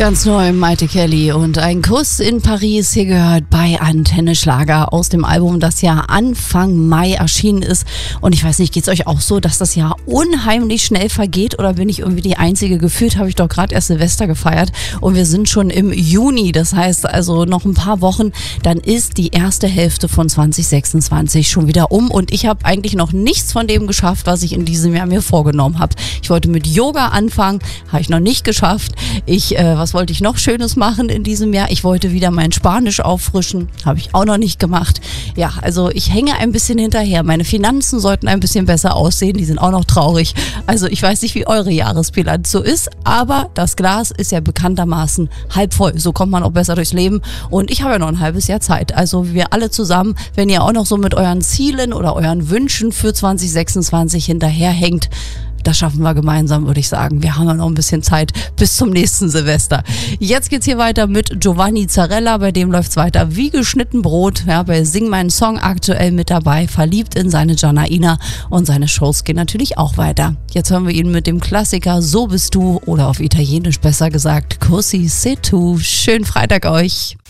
Ganz neu, Maite Kelly und ein Kuss in Paris, hier gehört bei Antenne Schlager aus dem Album, das ja Anfang Mai erschienen ist. Und ich weiß nicht, geht's euch auch so, dass das Jahr unheimlich schnell vergeht oder bin ich irgendwie die Einzige? Gefühlt habe ich doch gerade erst Silvester gefeiert und wir sind schon im Juni. Das heißt also noch ein paar Wochen, dann ist die erste Hälfte von 2026 schon wieder um und ich habe eigentlich noch nichts von dem geschafft, was ich in diesem Jahr mir vorgenommen habe. Ich wollte mit Yoga anfangen, habe ich noch nicht geschafft. Was wollte ich noch Schönes machen in diesem Jahr? Ich wollte wieder mein Spanisch auffrischen, habe ich auch noch nicht gemacht. Ja, also ich hänge ein bisschen hinterher. Meine Finanzen sollten ein bisschen besser aussehen, die sind auch noch traurig. Also ich weiß nicht, wie eure Jahresbilanz so ist, aber das Glas ist ja bekanntermaßen halb voll. So kommt man auch besser durchs Leben und ich habe ja noch ein halbes Jahr Zeit. Also wir alle zusammen, wenn ihr auch noch so mit euren Zielen oder euren Wünschen für 2026 hinterherhängt, das schaffen wir gemeinsam, würde ich sagen. Wir haben ja noch ein bisschen Zeit bis zum nächsten Silvester. Jetzt geht's hier weiter mit Giovanni Zarella. Bei dem läuft's weiter wie geschnitten Brot. Ja, bei Sing meinen Song aktuell mit dabei. Verliebt in seine Janaina. Und seine Shows gehen natürlich auch weiter. Jetzt hören wir ihn mit dem Klassiker So bist du oder auf Italienisch besser gesagt Così sei tu. Schönen Freitag euch.